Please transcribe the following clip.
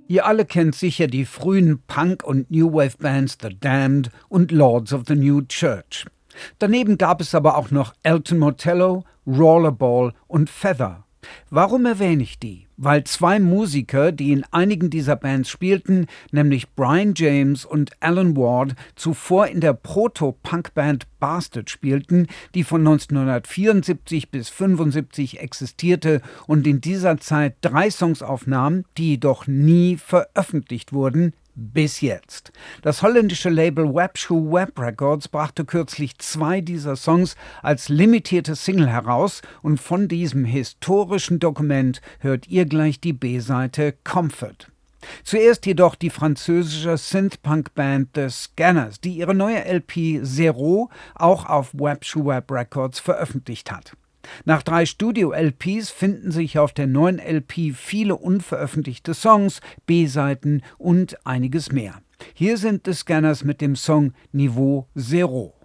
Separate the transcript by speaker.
Speaker 1: Ihr alle kennt sicher die frühen Punk- und New Wave-Bands The Damned und Lords of the New Church. Daneben gab es aber auch noch Elton Motello, Rollerball und Feather. Warum erwähne ich die? Weil zwei Musiker, die in einigen dieser Bands spielten, nämlich Brian James und Alan Ward, zuvor in der Proto-Punk-Band Bastard spielten, die von 1974 bis 1975 existierte und in dieser Zeit 3 Songs aufnahm, die jedoch nie veröffentlicht wurden. Bis jetzt. Das holländische Label Webshoe Web Records brachte kürzlich 2 dieser Songs als limitierte Single heraus und von diesem historischen Dokument hört ihr gleich die B-Seite Comfort. Zuerst jedoch die französische Synth-Punk-Band The Scanners, die ihre neue LP Zero auch auf Webshoe Web Records veröffentlicht hat. Nach 3 Studio-LPs finden sich auf der neuen LP viele unveröffentlichte Songs, B-Seiten und einiges mehr. Hier sind The Scanners mit dem Song Niveau Zero.